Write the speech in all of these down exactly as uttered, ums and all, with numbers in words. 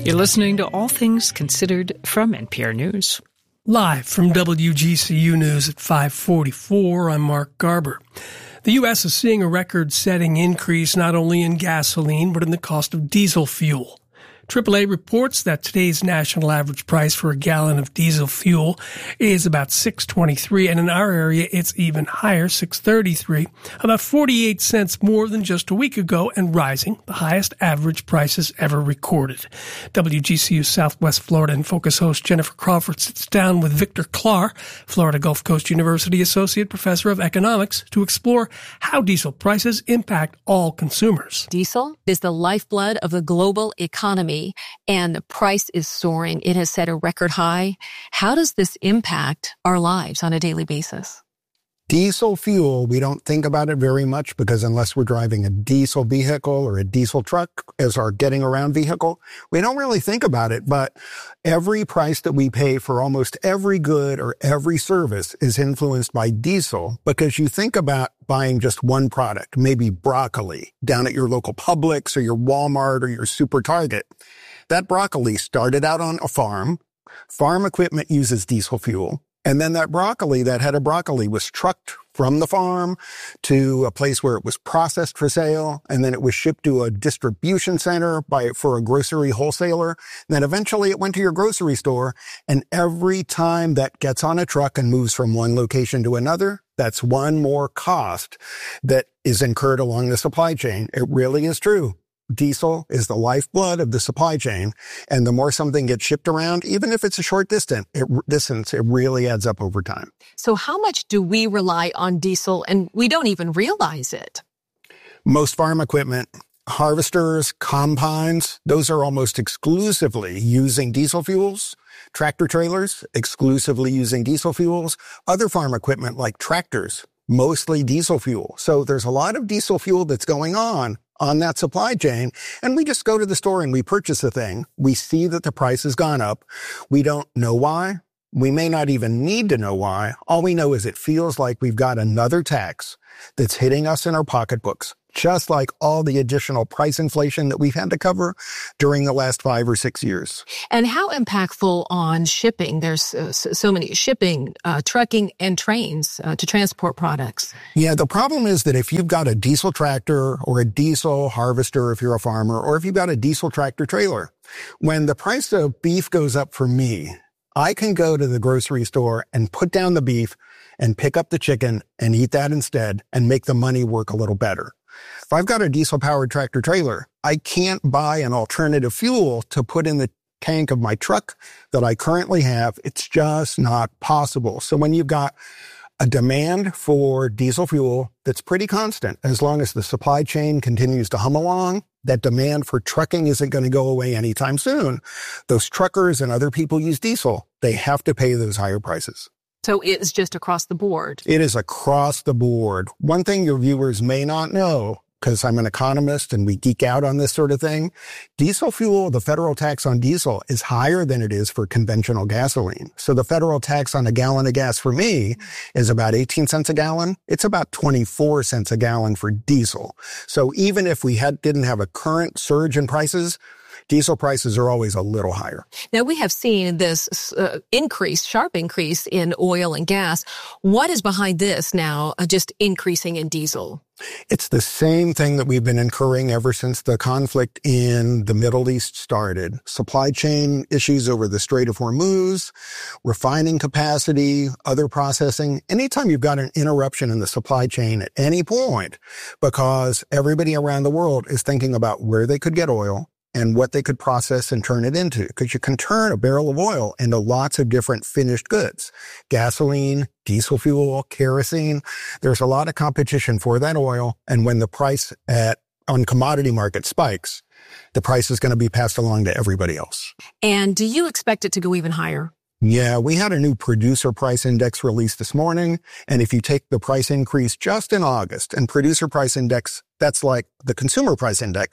You're listening to All Things Considered from N P R News. Live from W G C U News at five forty-four, I'm Mark Garber. The U S is seeing a record-setting increase not only in gasoline, but in the cost of diesel fuel. triple A reports that today's national average price for a gallon of diesel fuel is about six twenty-three, and in our area it's even higher, six thirty-three, about forty-eight cents more than just a week ago, and rising, the highest average prices ever recorded. W G C U Southwest Florida and Focus host Jennifer Crawford sits down with Victor Clark, Florida Gulf Coast University Associate Professor of Economics, to explore how diesel prices impact all consumers. Diesel is the lifeblood of the global economy, and the price is soaring. It has set a record high. How does this impact our lives on a daily basis? Diesel fuel, we don't think about it very much because unless we're driving a diesel vehicle or a diesel truck as our getting around vehicle, we don't really think about it. But every price that we pay for almost every good or every service is influenced by diesel, because you think about buying just one product, maybe broccoli, down at your local Publix or your Walmart or your Super Target. That broccoli started out on a farm. Farm equipment uses diesel fuel. And then that broccoli, that head of broccoli, was trucked from the farm to a place where it was processed for sale, and then it was shipped to a distribution center by for a grocery wholesaler. And then eventually it went to your grocery store, and every time that gets on a truck and moves from one location to another, that's one more cost that is incurred along the supply chain. It really is true. Diesel is the lifeblood of the supply chain, and the more something gets shipped around, even if it's a short distance, it, distance, it really adds up over time. So how much do we rely on diesel, and we don't even realize it? Most farm equipment, harvesters, combines, those are almost exclusively using diesel fuels. Tractor trailers, exclusively using diesel fuels. Other farm equipment like tractors, mostly diesel fuel. So there's a lot of diesel fuel that's going on on that supply chain, and we just go to the store and we purchase a thing. We see that the price has gone up. We don't know why. We may not even need to know why. All we know is it feels like we've got another tax that's hitting us in our pocketbooks, just like all the additional price inflation that we've had to cover during the last five or six years. And how impactful on shipping? There's uh, so many shipping, uh, trucking, and trains uh, to transport products. Yeah, the problem is that if you've got a diesel tractor or a diesel harvester, if you're a farmer, or if you've got a diesel tractor trailer, when the price of beef goes up for me, I can go to the grocery store and put down the beef and pick up the chicken and eat that instead and make the money work a little better. If I've got a diesel-powered tractor trailer, I can't buy an alternative fuel to put in the tank of my truck that I currently have. It's just not possible. So when you've got a demand for diesel fuel that's pretty constant, as long as the supply chain continues to hum along, that demand for trucking isn't going to go away anytime soon. Those truckers and other people use diesel. They have to pay those higher prices. So it's just across the board. It is across the board. One thing your viewers may not know, because I'm an economist and we geek out on this sort of thing, diesel fuel, the federal tax on diesel is higher than it is for conventional gasoline. So the federal tax on a gallon of gas for me is about eighteen cents a gallon. It's about twenty-four cents a gallon for diesel. So even if we had, didn't have a current surge in prices, diesel prices are always a little higher. Now, we have seen this uh, increase, sharp increase in oil and gas. What is behind this now, uh, just increasing in diesel? It's the same thing that we've been incurring ever since the conflict in the Middle East started. Supply chain issues over the Strait of Hormuz, refining capacity, other processing. Anytime you've got an interruption in the supply chain at any point, because everybody around the world is thinking about where they could get oil and what they could process and turn it into. Because you can turn a barrel of oil into lots of different finished goods. Gasoline, diesel fuel, kerosene. There's a lot of competition for that oil. And when the price at on commodity market spikes, the price is going to be passed along to everybody else. And do you expect it to go even higher? Yeah, we had a new producer price index released this morning. And if you take the price increase just in August and producer price index, that's like the consumer price index,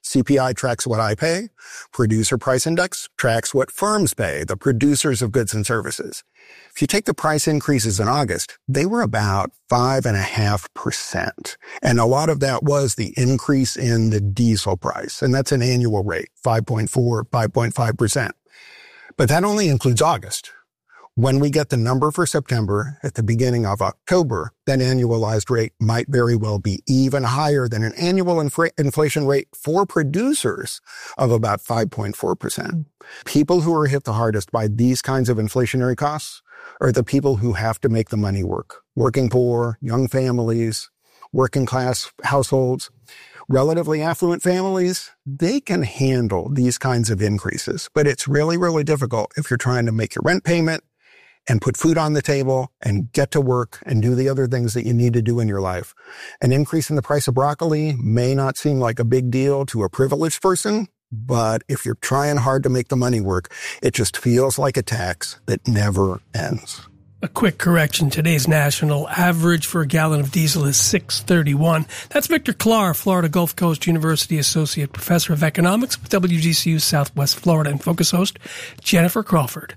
C P I tracks what I pay. Producer Price Index tracks what firms pay, the producers of goods and services. If you take the price increases in August, they were about five and a half percent. And a lot of that was the increase in the diesel price. And that's an annual rate, five point four, five point five percent. But that only includes August. When we get the number for September at the beginning of October, that annualized rate might very well be even higher than an annual infra- inflation rate for producers of about five point four percent. People who are hit the hardest by these kinds of inflationary costs are the people who have to make the money work. Working poor, young families, working class households, relatively affluent families, they can handle these kinds of increases. But it's really, really difficult if you're trying to make your rent payment and put food on the table and get to work and do the other things that you need to do in your life. An increase in the price of broccoli may not seem like a big deal to a privileged person, but if you're trying hard to make the money work, it just feels like a tax that never ends. A quick correction. Today's national average for a gallon of diesel is six thirty-one. That's Victor Clark, Florida Gulf Coast University Associate Professor of Economics with W G C U Southwest Florida, and Focus host Jennifer Crawford.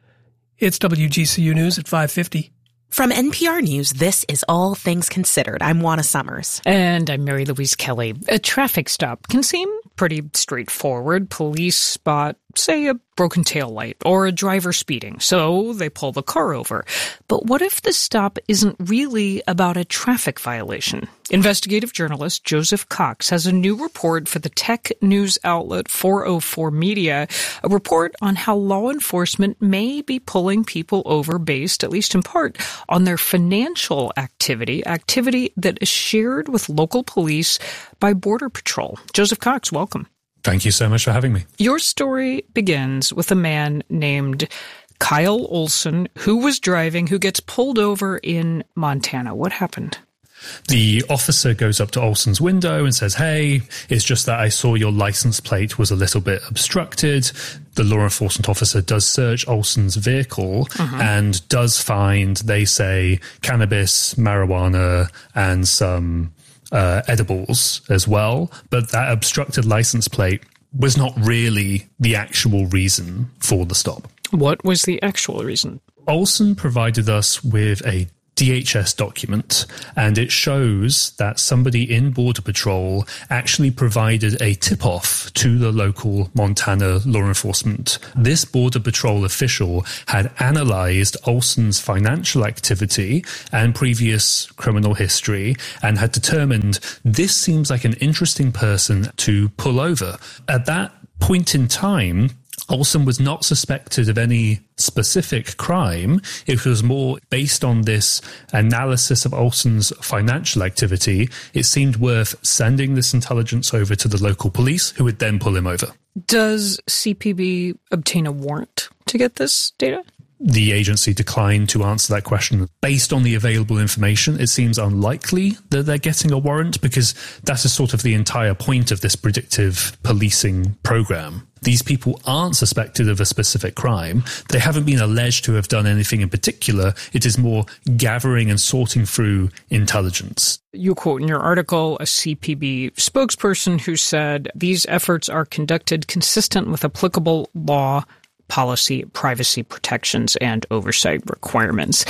It's W G C U News at five fifty. From N P R News, this is All Things Considered. I'm Juana Summers. And I'm Mary Louise Kelly. A traffic stop can seem pretty straightforward. Police spot, say, a broken taillight or a driver speeding, so they pull the car over. But what if the stop isn't really about a traffic violation? Investigative journalist Joseph Cox has a new report for the tech news outlet four oh four Media, a report on how law enforcement may be pulling people over based, at least in part, on their financial activity, activity that is shared with local police by Border Patrol. Joseph Cox, welcome. Thank you so much for having me. Your story begins with a man named Kyle Olson who was driving, who gets pulled over in Montana. What happened? The officer goes up to Olson's window and says, hey, it's just that I saw your license plate was a little bit obstructed. The law enforcement officer does search Olson's vehicle uh-huh. and does find, they say, cannabis, marijuana, and some uh, edibles as well. But that obstructed license plate was not really the actual reason for the stop. What was the actual reason? Olson provided us with a D H S document, and it shows that somebody in Border Patrol actually provided a tip-off to the local Montana law enforcement. This Border Patrol official had analyzed Olson's financial activity and previous criminal history and had determined this seems like an interesting person to pull over. At that point in time, Olson was not suspected of any specific crime. It was more based on this analysis of Olson's financial activity. It seemed worth sending this intelligence over to the local police, who would then pull him over. Does C P B obtain a warrant to get this data? The agency declined to answer that question. Based on the available information, it seems unlikely that they're getting a warrant because that is sort of the entire point of this predictive policing program. These people aren't suspected of a specific crime. They haven't been alleged to have done anything in particular. It is more gathering and sorting through intelligence. You quote in your article a C P B spokesperson who said these efforts are conducted consistent with applicable law, policy, privacy protections, and oversight requirements.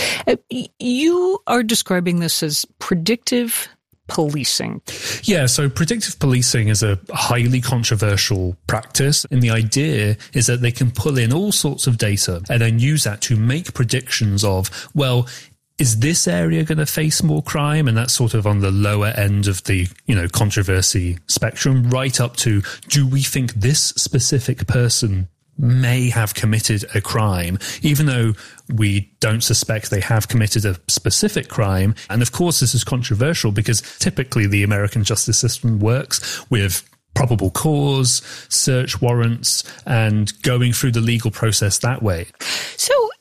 You are describing this as predictive policing. Yeah, so predictive policing is a highly controversial practice, and the idea is that they can pull in all sorts of data and then use that to make predictions of, well, is this area going to face more crime? And that's sort of on the lower end of the, you know, controversy spectrum, right up to, do we think this specific person may have committed a crime, even though we don't suspect they have committed a specific crime. And of course, this is controversial because typically the American justice system works with probable cause, search warrants, and going through the legal process that way. So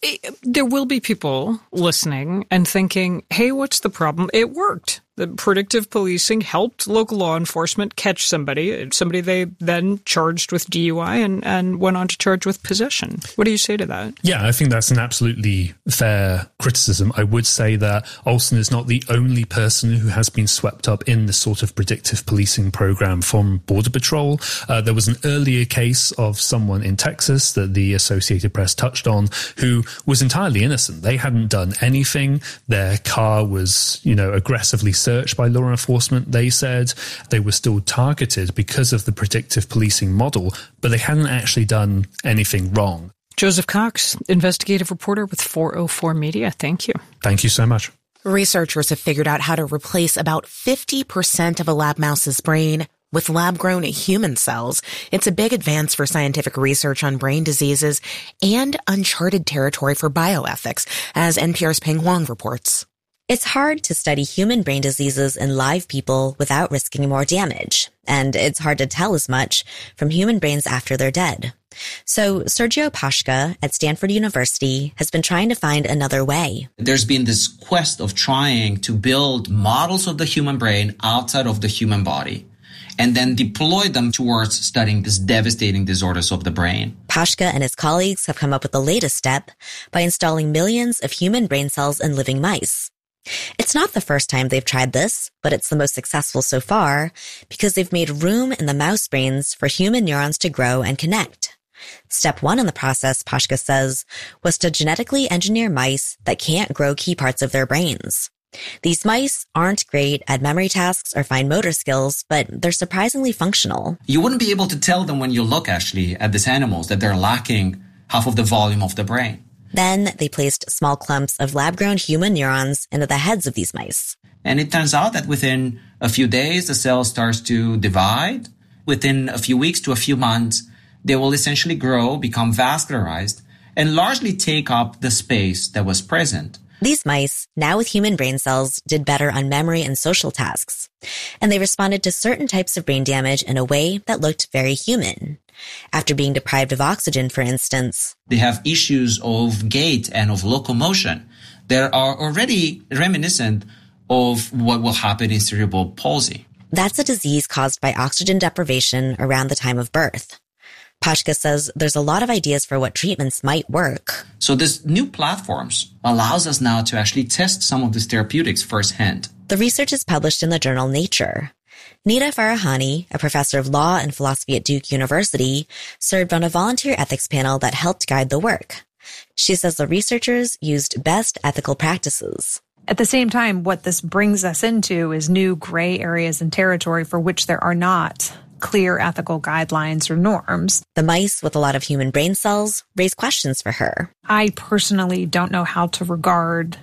there will be people listening and thinking, hey, what's the problem? It worked. The predictive policing helped local law enforcement catch somebody, somebody they then charged with D U I and, and went on to charge with possession. What do you say to that? Yeah, I think that's an absolutely fair criticism. I would say that Olsen is not the only person who has been swept up in this sort of predictive policing program from Border Patrol. Uh, there was an earlier case of someone in Texas that the Associated Press touched on who was entirely innocent. They hadn't done anything. Their car was, you know, aggressively searched by law enforcement. They said they were still targeted because of the predictive policing model, but they hadn't actually done anything wrong. Joseph Cox, investigative reporter with four oh four Media. Thank you. Thank you so much. Researchers have figured out how to replace about fifty percent of a lab mouse's brain with lab-grown human cells. It's a big advance for scientific research on brain diseases and uncharted territory for bioethics, as N P R's Peng Huang reports. It's hard to study human brain diseases in live people without risking more damage, and it's hard to tell as much from human brains after they're dead. So Sergio Paschka at Stanford University has been trying to find another way. There's been this quest of trying to build models of the human brain outside of the human body and then deploy them towards studying these devastating disorders of the brain. Paschka and his colleagues have come up with the latest step by installing millions of human brain cells in living mice. It's not the first time they've tried this, but it's the most successful so far because they've made room in the mouse brains for human neurons to grow and connect. Step one in the process, Paschka says, was to genetically engineer mice that can't grow key parts of their brains. These mice aren't great at memory tasks or fine motor skills, but they're surprisingly functional. You wouldn't be able to tell them when you look actually at these animals that they're lacking half of the volume of the brain. Then they placed small clumps of lab-grown human neurons into the heads of these mice. And it turns out that within a few days, the cell starts to divide. Within a few weeks to a few months, they will essentially grow, become vascularized, and largely take up the space that was present. These mice, now with human brain cells, did better on memory and social tasks. And they responded to certain types of brain damage in a way that looked very human. After being deprived of oxygen, for instance. They have issues of gait and of locomotion that are already reminiscent of what will happen in cerebral palsy. That's a disease caused by oxygen deprivation around the time of birth. Paschka says there's a lot of ideas for what treatments might work. So this new platforms allows us now to actually test some of these therapeutics firsthand. The research is published in the journal Nature. Nita Farahani, a professor of law and philosophy at Duke University, served on a volunteer ethics panel that helped guide the work. She says the researchers used best ethical practices. At the same time, what this brings us into is new gray areas and territory for which there are not clear ethical guidelines or norms. The mice with a lot of human brain cells raise questions for her. I personally don't know how to regard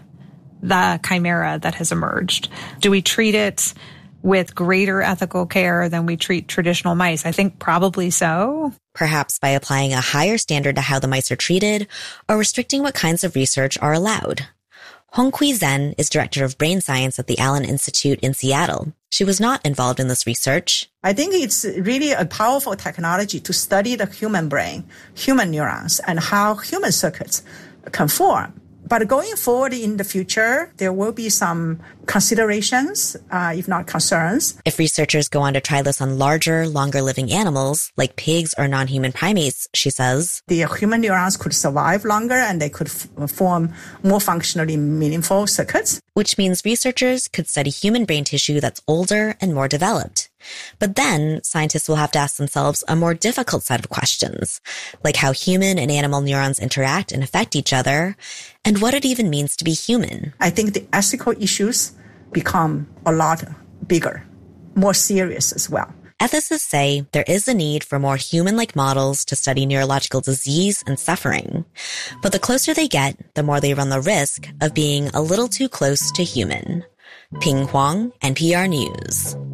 the chimera that has emerged. Do we treat it with greater ethical care than we treat traditional mice? I think probably so. Perhaps by applying a higher standard to how the mice are treated or restricting what kinds of research are allowed. Hongqi Zhen is director of brain science at the Allen Institute in Seattle. She was not involved in this research. I think it's really a powerful technology to study the human brain, human neurons, and how human circuits can form. But going forward in the future, there will be some considerations, uh, if not concerns. If researchers go on to try this on larger, longer-living animals, like pigs or non-human primates, she says, the human neurons could survive longer and they could f- form more functionally meaningful circuits. Which means researchers could study human brain tissue that's older and more developed. But then scientists will have to ask themselves a more difficult set of questions, like how human and animal neurons interact and affect each other, and what it even means to be human. I think the ethical issues become a lot bigger, more serious as well. Ethicists say there is a need for more human-like models to study neurological disease and suffering. But the closer they get, the more they run the risk of being a little too close to human. Peng Huang, N P R News.